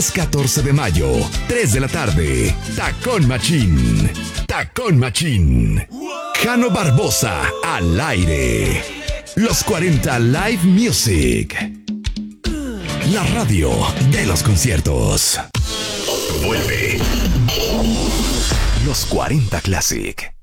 14 de mayo, 3 de la tarde. Tacón Machín. Tacón Machín. Jano Barbosa al aire. Los 40 Live Music. La radio de los conciertos. Vuelve. Los 40 Classic.